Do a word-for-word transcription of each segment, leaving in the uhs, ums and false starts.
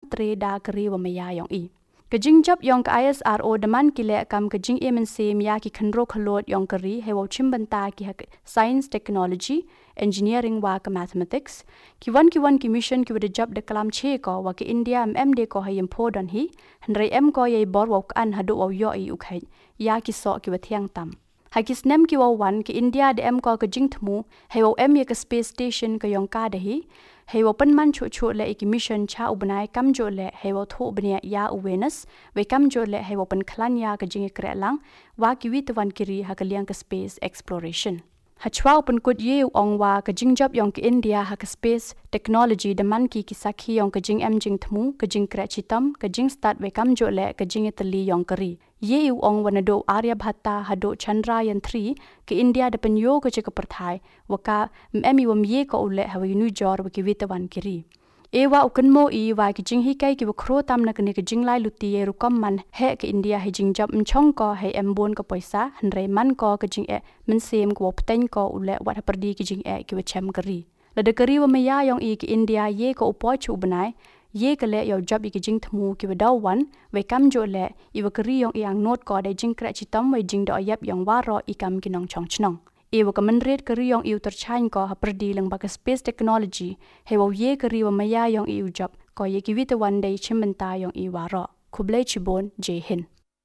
tre da keri wa maya yong i. Kajing job yong ka I S R O daman kile kam kajing M N C mya ki khandro khalot yong kari he wo chimbanta ki hak science technology engineering wa ka mathematics ki wan ki wan ki mission ki wada job de kalam che ko wa ki India M D ko hay important hi handrai em ko ye bor wa an hadu wa yo i ukhay ya ki so ki wa thiang tam hakis nem ki wa wan ki India de em ko kajing thmu he wo em ye ka space station ka yong ka de hi he wo pan man chu chu le ik mission cha ubnai kam jo le he wo tho bne ya awareness we kam jo le he wo pan khlan ya ka jing kre lang wa ki wi wan kiri ha ka liang ka space exploration hachwa pan kut ye ong wa ka jing job yong ki India ha ka space technology de man ki ki sakhi yong ka jing em jing thmu ka jing kre chitam ka jing start we kam jo le ka jing etali yong kari ye u ong wanado arya bhatta hado chandrayaan three ki India de pan yo ka chika parthai waka emi wam ye ko ule ha wi nu jor wa ki witawan kiri ewa ukanmo i wa ki jing hi kai ki wakro tam na kani ki jing lai luti ye rukom man he ki India he jing job mchong ko he embon ko paisa hanre man ko ka jing e min sem ko pten ko ule wat ha perdi ki jing e ki wachem kari la de kari wa maya yong i ki India ye ko upo chu banai ye ka le yo job i ki jing thmu ki wadaw wan we kam jo le i wa kari yong i ang not ko de jing kra chitam we jing do yap yong wa ro i kam ki nong chong chnong e wa kaman red kari yong i utar chain ko ha perdi lang ba ka space technology he wo ye kari wa maya yong i u job ko ye ki wita one day chimbanta yong i wa ro kublai chibon je hin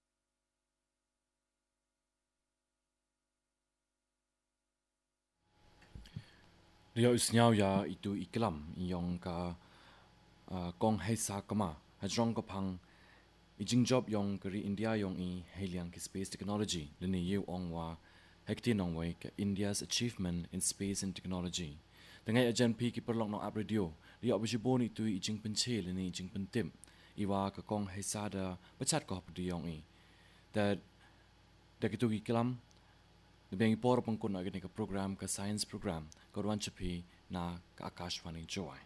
Rio isnyau ya itu iklam yong ka kong hai sa kama hajrong ko phang ijing job yong kari India yong i heliang ki space technology lini yu ong wa hekti nong wai ka India's achievement in space and technology dengai ajan pi ki perlong no up radio rio abujibon itu ijing penche lini ijing pentim iwa ka kong hai sa da pachat ko pdi yong i that da kitu iklam Beng por pangkun agni ka program ka science program korwan chapi na ka Akashvani joy.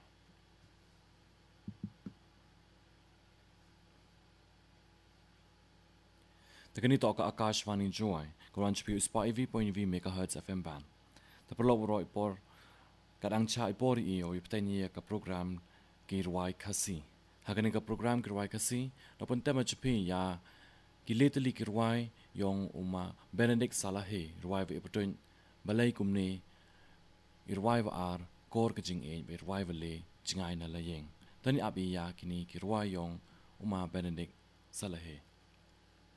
Takani to ka Akashvani joy korwan chapi uspa I V point V megahertz F M band. Ta perlo roi por kadang cha ipor i o iptani ka program ki rwai khasi. Hagani ka program ki rwai khasi no pun tema chapi ya Kiletali kirwai yong uma Benedict Salahe rwai ve ipotun balai kumne irwai va ar kor ka jing e irwai va le jingai na la yeng tani abi ya kini kirwai yong uma Benedict Salahe